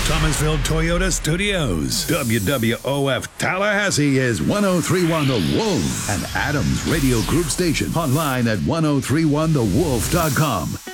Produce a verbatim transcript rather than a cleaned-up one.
Thomasville Toyota Studios. W W O F Tallahassee is one oh three point one The Wolf, an Adams Radio Group station. Online at ten thirty-one the wolf dot com.